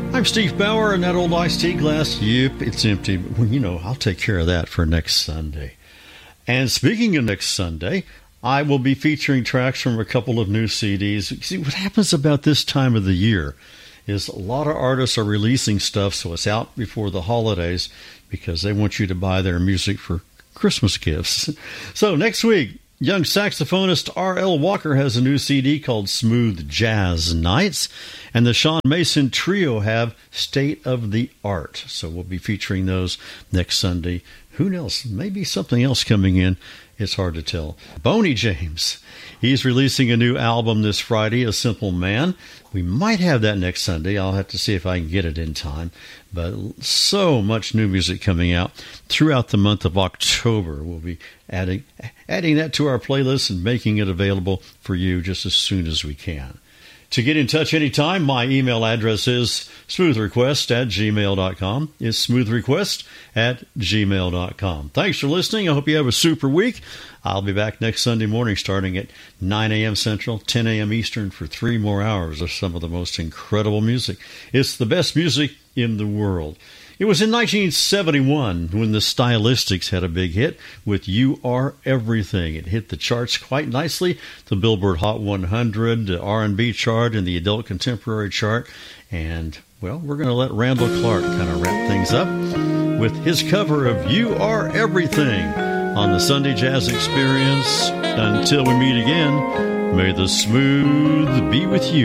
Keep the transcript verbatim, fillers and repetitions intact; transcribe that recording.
I'm Steve Bauer, and that old iced tea glass, yep, it's empty. But, well, you know, I'll take care of that for next Sunday. And speaking of next Sunday, I will be featuring tracks from a couple of new C Ds. See, what happens about this time of the year is a lot of artists are releasing stuff so it's out before the holidays because they want you to buy their music for Christmas gifts. So next week, young saxophonist R L Walker has a new C D called Smooth Jazz Nights, and the Sean Mason Trio have State of the Art. So we'll be featuring those next Sunday. Who knows? Maybe something else coming in. It's hard to tell. Boney James, he's releasing a new album this Friday, A Simple Man. We might have that next Sunday. I'll have to see if I can get it in time. But so much new music coming out throughout the month of October. We'll be adding adding that to our playlist and making it available for you just as soon as we can. To get in touch anytime, my email address is smoothrequest at gmail dot com. It's smoothrequest at gmail dot com. Thanks for listening. I hope you have a super week. I'll be back next Sunday morning starting at nine a.m. Central, ten a.m. Eastern for three more hours of some of the most incredible music. It's the best music in the world. It was in nineteen seventy-one when the Stylistics had a big hit with You Are Everything. It hit the charts quite nicely, the Billboard Hot one hundred, the R and B chart, and the Adult Contemporary chart. And, well, we're going to let Randall Clark kind of wrap things up with his cover of You Are Everything on the Sunday Jazz Experience. Until we meet again, may the smooth be with you.